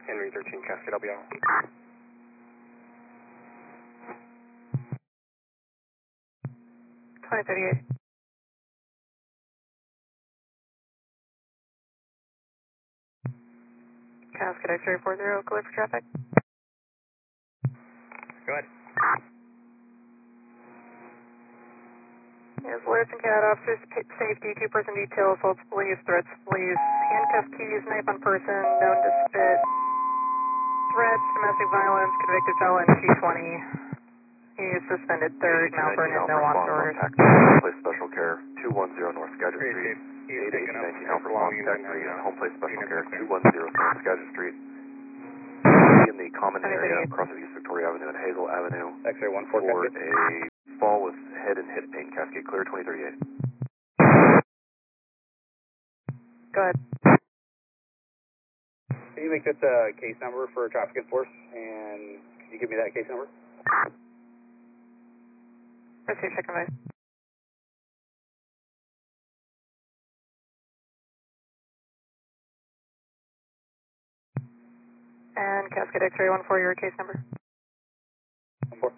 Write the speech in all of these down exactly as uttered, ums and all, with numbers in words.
Henry thirteen Cascade, I'll be on. twenty thirty-eight. Cascade X-ray four zero, clear for traffic. Go ahead. Yes, alerts and cat officers, safety, two-person detail, assaults, police, threats, police, handcuff keys, knife on person, known to spit, threats, domestic violence, convicted felon, T twenty. He is suspended third, Mount Vernon, no on orders. Home place special care, two one zero North Skagit Great, Street. He's eight eight taking up nineteen for Alpha belongings Contact and three, then, uh, home place special unit care, okay. two one zero North Skagit Street. In the common area across of East Victoria Avenue and Hazel Avenue X-ray one four for Cascade. a fall with head and hip pain. Cascade clear, twenty thirty-eight. Go ahead. Can you make this a case number for traffic enforce, and can you give me that case number? Receive second base. And Cascade X-ray one four, your case number. One four.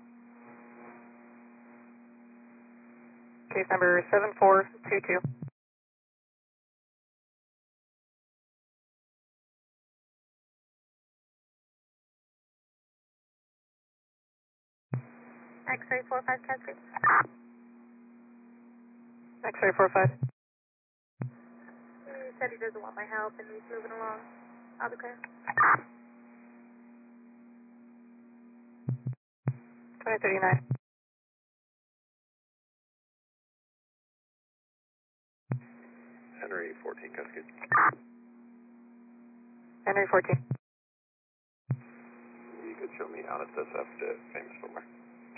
Case number seven four two two. X-ray four five Cascade. X-ray four five. He said he doesn't want my help and he's moving along. I'll be clear. twenty thirty-nine. Henry fourteen Cascade. Henry fourteen. You could show me out at this F to famous somewhere.